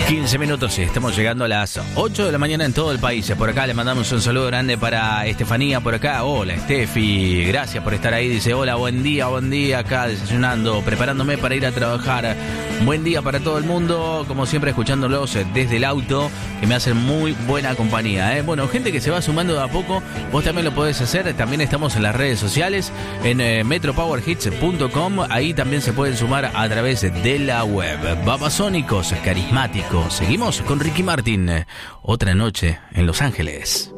15 minutos y estamos llegando a las 8 de la mañana en todo el país. Por acá le mandamos un saludo grande para Estefanía por acá. Hola Estefi, gracias por estar ahí. Dice hola, buen día, acá desayunando, preparándome para ir a trabajar. Buen día para todo el mundo, como siempre escuchándolos desde el auto, que me hacen muy buena compañía. Bueno, gente que se va sumando de a poco, vos también lo podés hacer. También estamos en las redes sociales, en metropowerhits.com. Ahí también se pueden sumar a través de la web. Babasónicos, carismáticos. Seguimos con Ricky Martin. Otra noche en Los Ángeles.